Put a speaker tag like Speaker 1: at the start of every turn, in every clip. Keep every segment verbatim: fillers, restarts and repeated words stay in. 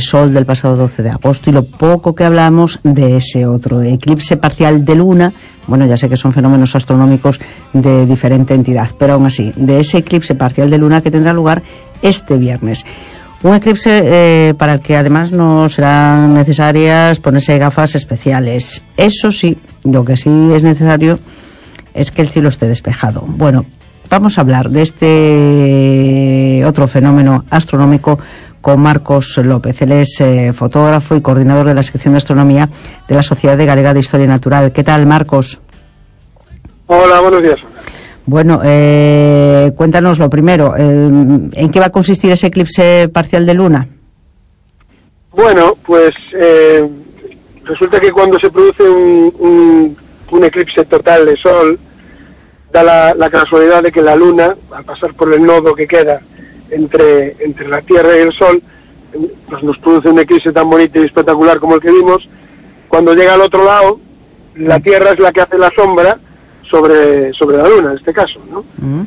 Speaker 1: Sol del pasado doce de agosto y lo poco que hablamos de ese otro eclipse parcial de luna. Bueno, ya sé que son fenómenos astronómicos de diferente entidad, pero aún así, de ese eclipse parcial de luna que tendrá lugar este viernes. Un eclipse eh, para el que además no serán necesarias ponerse gafas especiales. Eso sí, lo que sí es necesario es que el cielo esté despejado. Bueno, vamos a hablar de este otro fenómeno astronómico con Marcos López. Él es eh, fotógrafo y coordinador de la sección de astronomía de la Sociedad Galega de Historia Natural. ¿Qué tal, Marcos?
Speaker 2: Hola, buenos días.
Speaker 1: Bueno, eh, cuéntanos lo primero, eh, ¿en qué va a consistir ese eclipse parcial de luna?
Speaker 2: Bueno, pues eh, resulta que cuando se produce un, un, un eclipse total de Sol, da la, la casualidad de que la luna, al pasar por el nodo que queda entre, entre la Tierra y el Sol, pues nos produce un eclipse tan bonito y espectacular como el que vimos. Cuando llega al otro lado, la Tierra es la que hace la sombra sobre sobre la luna en este caso, ¿no? Mm.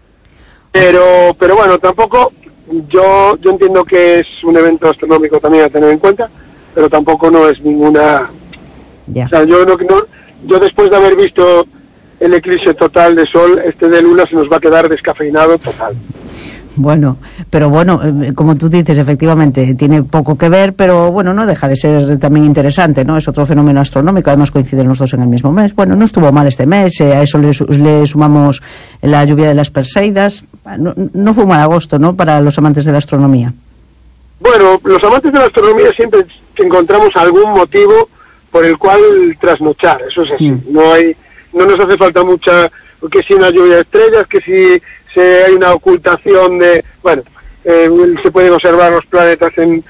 Speaker 2: Pero pero bueno, tampoco yo yo entiendo que es un evento astronómico también a tener en cuenta, pero tampoco no es ninguna.
Speaker 1: Yeah.
Speaker 2: O sea, yo no, no yo después de haber visto el eclipse total de Sol, este de luna se nos va a quedar descafeinado total.
Speaker 1: Bueno, pero bueno, como tú dices, efectivamente, tiene poco que ver, pero bueno, no deja de ser también interesante, ¿no? Es otro fenómeno astronómico, además coinciden los dos en el mismo mes. Bueno, no estuvo mal este mes, eh, a eso le, le sumamos la lluvia de las Perseidas. No, no fue un mal agosto, ¿no?, para los amantes de la astronomía.
Speaker 2: Bueno, los amantes de la astronomía siempre encontramos algún motivo por el cual trasnochar, eso es así. Sí. No hay, no nos hace falta mucha, que si una lluvia de estrellas, que si Si hay una ocultación de, bueno, eh, se pueden observar los planetas en,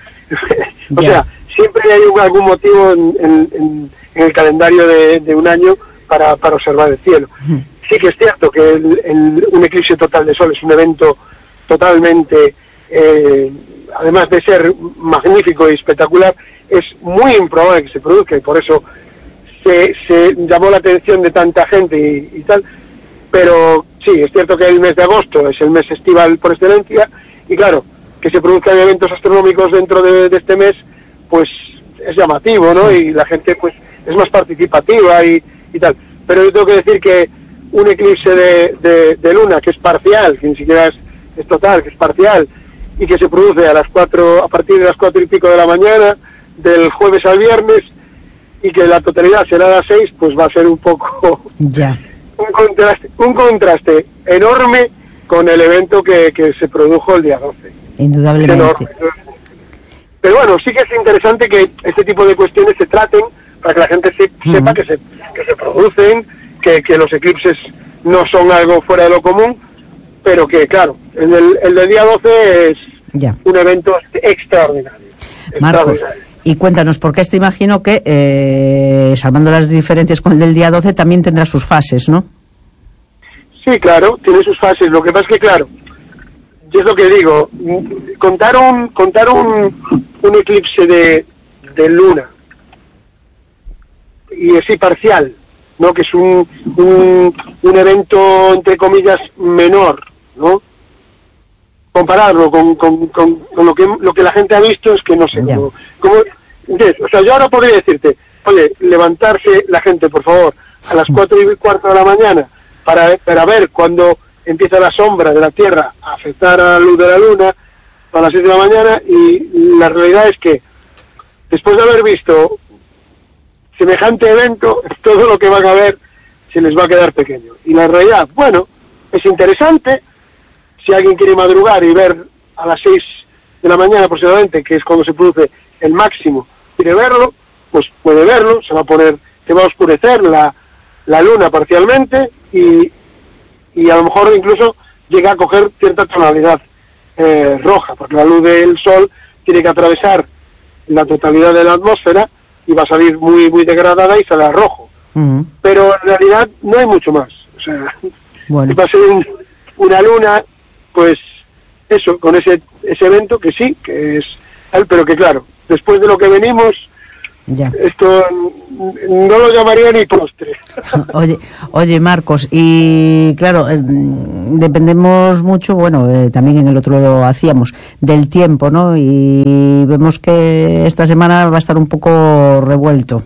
Speaker 2: o yeah. sea, siempre hay un, algún motivo en, en, en el calendario de, de un año para, para observar el cielo. Mm. Sí que es cierto que el, el, un eclipse total de Sol es un evento totalmente, eh, además de ser magnífico y espectacular, es muy improbable que se produzca y por eso se, se llamó la atención de tanta gente y, y tal. Pero sí, es cierto que el mes de agosto es el mes estival por excelencia y claro, que se produzcan eventos astronómicos dentro de, de este mes, pues es llamativo, ¿no? Sí. Y la gente pues es más participativa y, y tal. Pero yo tengo que decir que un eclipse de, de, de luna que es parcial, que ni siquiera es, es total, que es parcial y que se produce a las cuatro, a partir de las cuatro y pico de la mañana, del jueves al viernes y que la totalidad será a las seis, pues va a ser un poco...
Speaker 1: Ya.
Speaker 2: Un contraste, un contraste enorme con el evento que, que se produjo el día doce.
Speaker 1: Indudablemente.
Speaker 2: Pero bueno, sí que es interesante que este tipo de cuestiones se traten para que la gente se, uh-huh. sepa que se, que se producen, que, que los eclipses no son algo fuera de lo común, pero que claro, el, el del día doce es ya. un evento extraordinario.
Speaker 1: Marcos,
Speaker 2: extraordinario.
Speaker 1: Y cuéntanos, porque este imagino que, eh, salvando las diferencias con el del día doce, también tendrá sus fases, ¿no?
Speaker 2: Sí, claro, tiene sus fases. Lo que pasa es que, claro, yo es lo que digo, contar un, contar un, un eclipse de, de luna, y así parcial, ¿no?, que es un, un, un evento, entre comillas, menor, ¿no?, compararlo con, con, con, con lo que lo que la gente ha visto es que no sé, como, como, o sea, yo ahora podría decirte, oye, levantarse la gente, por favor, a las cuatro y cuarto de la mañana para, para ver cuando empieza la sombra de la Tierra a afectar a la luz de la Luna a las siete de la mañana, y la realidad es que después de haber visto semejante evento, todo lo que van a ver se les va a quedar pequeño. Y la realidad, bueno, es interesante. Si alguien quiere madrugar y ver a las seis de la mañana aproximadamente, que es cuando se produce el máximo, quiere verlo, pues puede verlo, se va a poner, se va a oscurecer la, la luna parcialmente y, y a lo mejor incluso llega a coger cierta tonalidad eh, roja, porque la luz del sol tiene que atravesar la totalidad de la atmósfera y va a salir muy muy degradada y sale a rojo. Uh-huh. Pero en realidad no hay mucho más. O sea, bueno. va a ser un, una luna, pues eso, con ese ese evento que sí, que es tal, pero que claro, después de lo que venimos,
Speaker 1: Ya.
Speaker 2: Esto no lo llamaría ni postre.
Speaker 1: Oye, oye Marcos, y claro, eh, dependemos mucho, bueno, eh, también en el otro lo hacíamos, del tiempo, ¿no? Y vemos que esta semana va a estar un poco revuelto.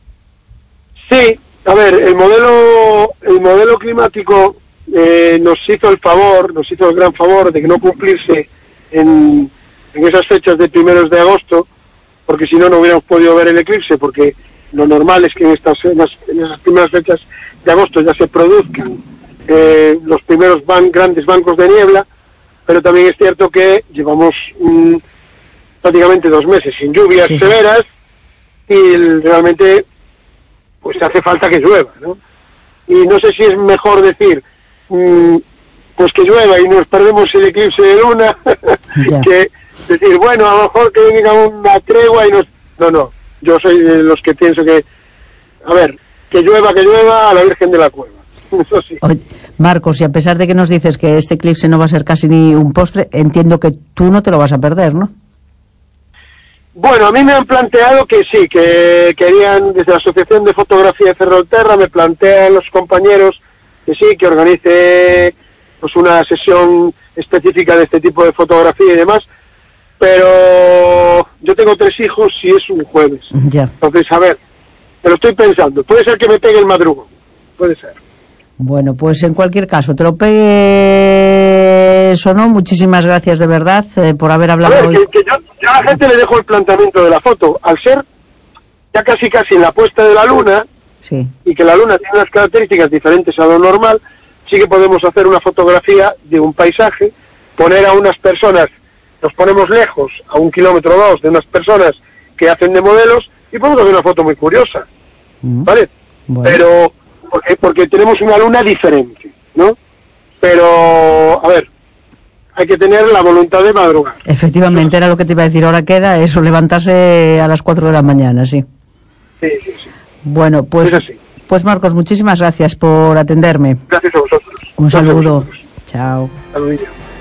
Speaker 2: Sí, a ver, el modelo, el modelo climático eh, nos hizo el favor, nos hizo el gran favor de que no cumplirse en, en esas fechas de primeros de agosto, porque si no, no hubiéramos podido ver el eclipse, porque lo normal es que en estas en, las, en esas primeras fechas de agosto ya se produzcan eh, los primeros ban, grandes bancos de niebla, pero también es cierto que llevamos mm, prácticamente dos meses sin lluvias sí, severas y el, realmente pues hace falta que llueva, ¿no? Y no sé si es mejor decir mmm, pues que llueva y nos perdemos el eclipse de luna que decir, bueno, a lo mejor que venga una tregua y nos... No, no, yo soy de los que pienso que, a ver, que llueva, que llueva a la Virgen de la Cueva. Eso sí.
Speaker 1: Oye, Marcos, y a pesar de que nos dices que este eclipse no va a ser casi ni un postre, entiendo que tú no te lo vas a perder, ¿no?
Speaker 2: Bueno, a mí me han planteado que sí, que querían, desde la Asociación de Fotografía de Ferrolterra, me plantean los compañeros que sí, que organice pues una sesión específica de este tipo de fotografía y demás, pero yo tengo tres hijos y es un jueves.
Speaker 1: Ya.
Speaker 2: Entonces, a ver, te lo estoy pensando. Puede ser que me pegue el madrugón. Puede ser.
Speaker 1: Bueno, pues en cualquier caso, te lo pegues o no, muchísimas gracias de verdad eh, por haber hablado
Speaker 2: a ver,
Speaker 1: hoy.
Speaker 2: Que, que yo, yo a la gente le dejo el planteamiento de la foto. Al ser ya casi casi en la puesta de la luna,
Speaker 1: sí,
Speaker 2: y que la luna tiene unas características diferentes a lo normal, sí que podemos hacer una fotografía de un paisaje, poner a unas personas, nos ponemos lejos, a un kilómetro o dos, de unas personas que hacen de modelos, y podemos hacer una foto muy curiosa, mm. ¿vale? Bueno. Pero, porque, porque tenemos una luna diferente, ¿no? Pero, a ver, hay que tener la voluntad de madrugar.
Speaker 1: Efectivamente, era lo que te iba a decir, ahora queda eso, levantarse a las cuatro de la mañana, sí.
Speaker 2: Sí, sí, sí.
Speaker 1: Bueno, pues,
Speaker 2: es así.
Speaker 1: Pues Marcos, muchísimas gracias por atenderme.
Speaker 2: Gracias a vosotros.
Speaker 1: Un
Speaker 2: Gracias
Speaker 1: saludo.
Speaker 2: A vosotros.
Speaker 1: Chao.
Speaker 2: Saludillo.